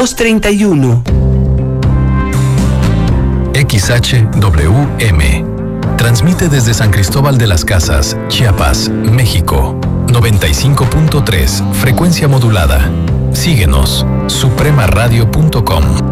231. XHWM. Transmite desde San Cristóbal de las Casas, Chiapas, México. 95.3, frecuencia modulada. Síguenos, supremaradio.com.